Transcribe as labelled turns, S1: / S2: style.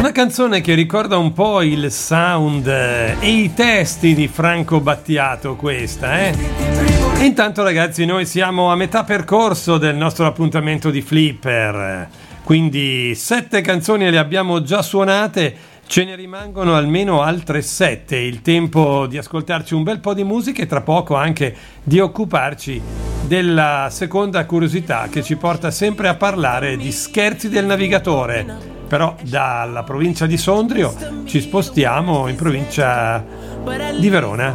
S1: Una canzone che ricorda un po' il sound e i testi di Franco Battiato, questa, E intanto, ragazzi, noi siamo a metà percorso del nostro appuntamento di Flipper, quindi 7 canzoni le abbiamo già suonate, ce ne rimangono almeno altre 7, il tempo di ascoltarci un bel po' di musica e tra poco anche di occuparci della seconda curiosità che ci porta sempre a parlare di scherzi del navigatore. Però dalla provincia di Sondrio ci spostiamo in provincia di Verona.